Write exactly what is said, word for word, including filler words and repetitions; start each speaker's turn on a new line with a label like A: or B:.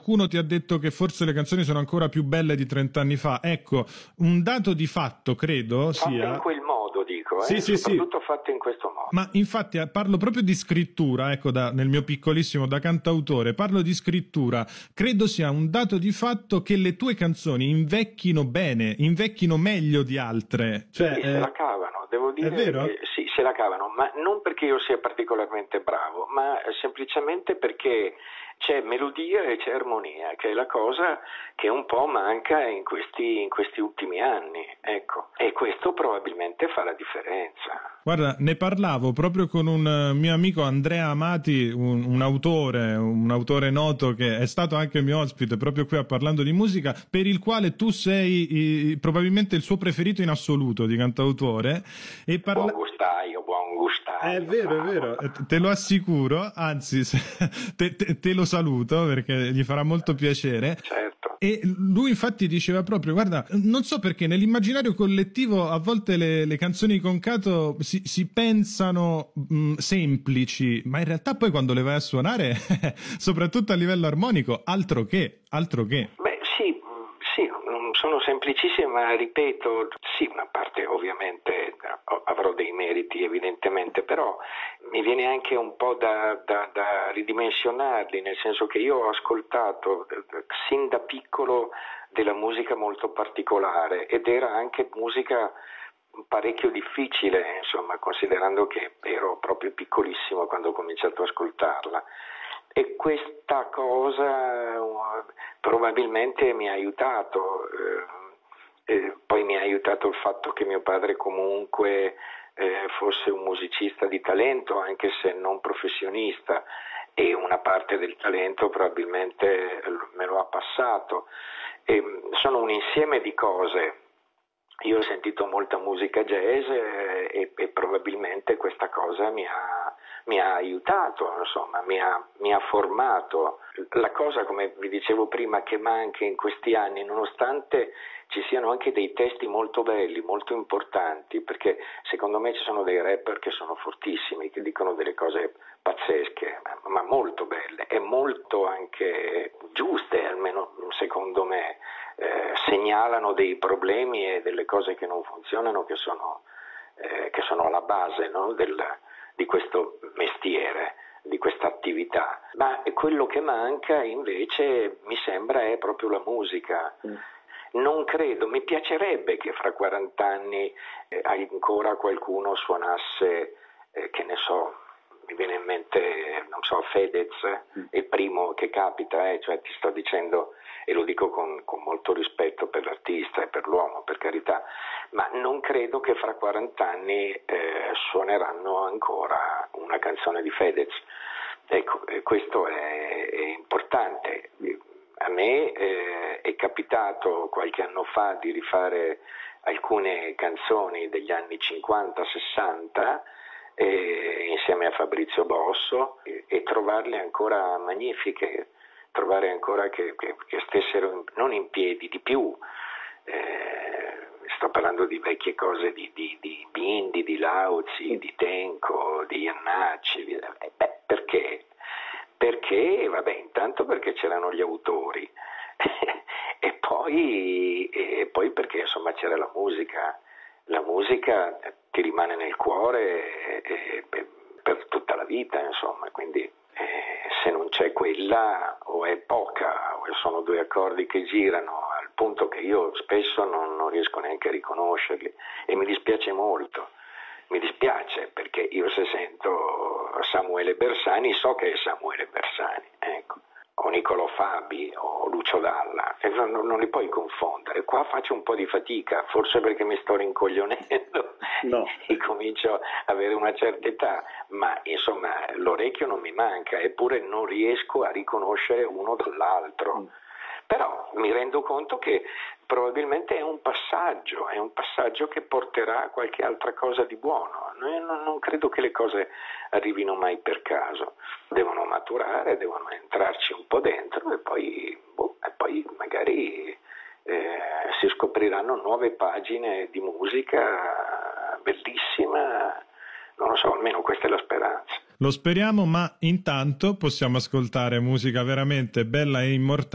A: qualcuno ti ha detto che forse le canzoni sono ancora più belle di trent'anni fa. Ecco, un dato di fatto, credo,
B: fatte
A: sia...
B: in quel modo, dico,
A: sì,
B: eh?
A: sì,
B: soprattutto
A: sì.
B: fatte in questo modo.
A: Ma infatti parlo proprio di scrittura, ecco, da, nel mio piccolissimo, da cantautore, parlo di scrittura. Credo sia un dato di fatto che le tue canzoni invecchino bene, invecchino meglio di altre. Cioè,
B: sì,
A: eh,
B: se la cavano, devo dire.
A: È vero?
B: Che, sì, se la cavano, ma non perché io sia particolarmente bravo, ma semplicemente perché c'è melodia e c'è armonia, che è la cosa che un po' manca in questi, in questi ultimi anni, ecco. E questo probabilmente fa la differenza.
A: Guarda, ne parlavo proprio con un mio amico Andrea Amati, un, un autore, un autore noto che è stato anche mio ospite proprio qui a Parlando di Musica, per il quale tu sei i, probabilmente il suo preferito in assoluto di cantautore. E parla...
B: Buon gustaio, buon gustaio.
A: È vero, è vero, te lo assicuro, anzi te, te, te lo saluto perché gli farà molto piacere.
B: Certo.
A: E lui infatti diceva proprio, guarda, non so perché nell'immaginario collettivo a volte le, le canzoni con Cato si, si pensano mh, semplici, ma in realtà poi quando le vai a suonare, soprattutto a livello armonico, altro che, altro che.
B: Beh sì, sì, sono semplicissime, ma ripeto, sì, una parte ovviamente avrò dei meriti evidentemente, però mi viene anche un po' da, da, da ridimensionarli, nel senso che io ho ascoltato sin da piccolo della musica molto particolare ed era anche musica parecchio difficile, insomma, considerando che ero proprio piccolissimo quando ho cominciato ad ascoltarla. E questa cosa uh, probabilmente mi ha aiutato, eh, eh, poi mi ha aiutato il fatto che mio padre comunque eh, fosse un musicista di talento, anche se non professionista, e una parte del talento probabilmente me lo ha passato. E sono un insieme di cose. Io ho sentito molta musica jazz e, e, e probabilmente questa cosa mi ha, mi ha aiutato, insomma, mi ha, mi ha formato. La cosa, come vi dicevo prima, che manca in questi anni, nonostante ci siano anche dei testi molto belli, molto importanti, perché secondo me ci sono dei rapper che sono fortissimi, che dicono delle cose pazzesche, ma molto belle e molto anche giuste, almeno secondo me, eh, segnalano dei problemi e delle cose che non funzionano, che sono, eh, che sono alla base, no, del, di questo mestiere, di questa attività. Ma quello che manca invece mi sembra è proprio la musica. Mm. Non credo, mi piacerebbe che fra quaranta anni eh, ancora qualcuno suonasse, eh, che ne so, mi viene in mente, non so, Fedez, mm. è il primo che capita, eh, cioè ti sto dicendo, e lo dico con, con molto rispetto per l'artista e per l'uomo, per carità, ma non credo che fra quaranta anni eh, suoneranno ancora una canzone di Fedez. Ecco, eh, questo è, è importante. A me eh, è capitato qualche anno fa di rifare alcune canzoni degli anni cinquanta sessanta eh, insieme a Fabrizio Bosso e, e trovarle ancora magnifiche, trovare ancora che, che, che stessero in, non in piedi, di più. Eh, sto parlando di vecchie cose di, di, di Bindi, di Lauzi, di Tenco, di Iannacci. Di, eh, beh, perché? Perché, vabbè, intanto perché c'erano gli autori e, poi, e poi perché insomma c'era la musica. La musica ti rimane nel cuore e, e, per tutta la vita, insomma, quindi eh, se non c'è quella o è poca o sono due accordi che girano al punto che io spesso non, non riesco neanche a riconoscerli e mi dispiace molto. Mi dispiace perché io se sento Samuele Bersani so che è Samuele Bersani, ecco, o Niccolò Fabi o Lucio Dalla, e non, non li puoi confondere. Qua faccio un po' di fatica, forse perché mi sto rincoglionendo no. e comincio ad avere una certa età, ma insomma l'orecchio non mi manca, eppure non riesco a riconoscere uno dall'altro. Mm. Però mi rendo conto che probabilmente è un passaggio, è un passaggio che porterà a qualche altra cosa di buono. Non, non credo che le cose arrivino mai per caso, devono maturare, devono entrarci un po' dentro e poi, boh, e poi magari eh, si scopriranno nuove pagine di musica bellissima, non lo so, almeno questa è la speranza.
A: Lo speriamo, ma intanto possiamo ascoltare musica veramente bella e immortale.